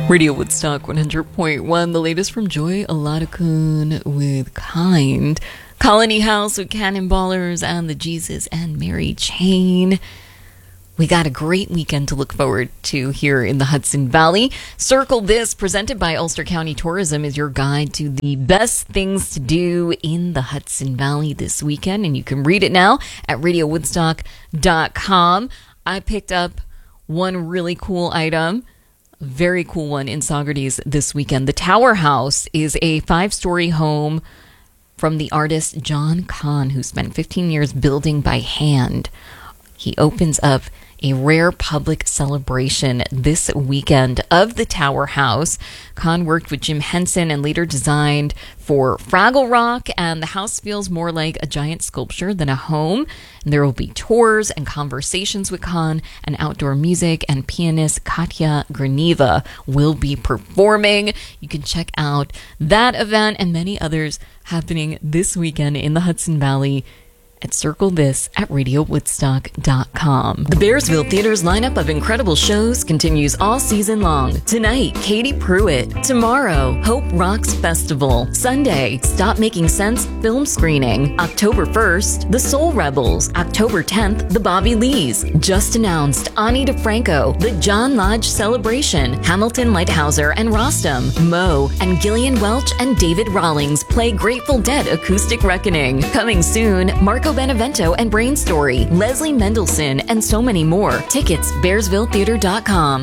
Radio Woodstock 100.1, the latest from Joy Oladokun with Kind. Colony House with Cannonballers and the Jesus and Mary Chain. We got a great weekend to look forward to here in the Hudson Valley. Circle This, presented by Ulster County Tourism, is your guide to the best things to do in the Hudson Valley this weekend. And you can read it now at radiowoodstock.com. I picked up one really cool item, a very cool one in Saugerties this weekend. The Tower House is a 5-story home from the artist John Kahn, who spent 15 years building by hand. He opens up a rare public celebration this weekend of the Tower House. Kahn worked with Jim Henson and later designed for Fraggle Rock, and the house feels more like a giant sculpture than a home. And there will be tours and conversations with Kahn, and outdoor music, and pianist Katya Graniva will be performing. You can check out that event and many others happening this weekend in the Hudson Valley at Circle This at radiowoodstock.com. The Bearsville Theater's lineup of incredible shows continues all season long. Tonight, Katie Pruitt. Tomorrow, Hope Rocks Festival. Sunday, Stop Making Sense film screening. October 1st, The Soul Rebels. October 10th, The Bobby Lees. Just announced, Ani DeFranco, The John Lodge Celebration. Hamilton Lighthouser and Rostam. Mo and Gillian Welch and David Rawlings play Grateful Dead Acoustic Reckoning. Coming soon, Marco Benevento and Brain Story, Leslie Mendelson, and so many more. Tickets, bearsvilletheater.com.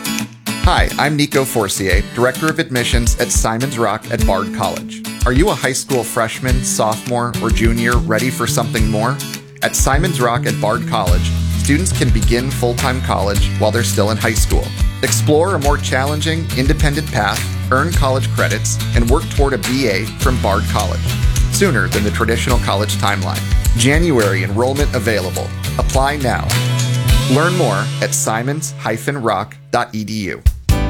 Hi, I'm Nico Forcier, Director of Admissions at Simons Rock at Bard College. Are you a high school freshman, sophomore, or junior ready for something more? At Simons Rock at Bard College, students can begin full-time college while they're still in high school. Explore a more challenging, independent path, earn college credits, and work toward a BA from Bard College, sooner than the traditional college timeline. January enrollment available. Apply now. Learn more at simons-rock.edu.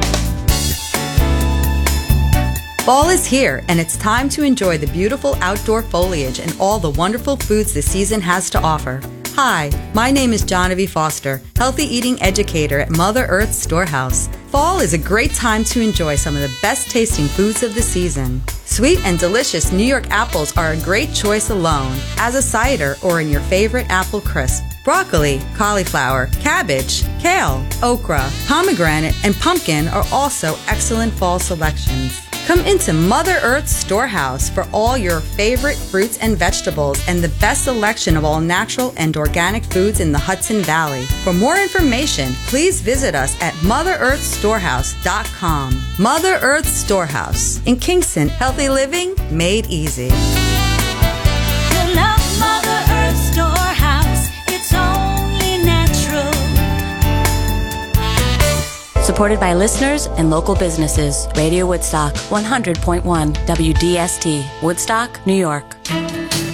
Fall is here, and it's time to enjoy the beautiful outdoor foliage and all the wonderful foods the season has to offer. Hi, my name is Genevieve Foster, healthy eating educator at Mother Earth Storehouse. Fall is a great time to enjoy some of the best tasting foods of the season. Sweet and delicious New York apples are a great choice alone, as a cider, or in your favorite apple crisp. Broccoli, cauliflower, cabbage, kale, okra, pomegranate, and pumpkin are also excellent fall selections. Come into Mother Earth Storehouse for all your favorite fruits and vegetables and the best selection of all natural and organic foods in the Hudson Valley. For more information, please visit us at MotherEarthStorehouse.com. Mother Earth Storehouse in Kingston, healthy living made easy. You love Mother Earth Storehouse, it's only natural. Supported by listeners and local businesses. Radio Woodstock 100.1 WDST, Woodstock, New York.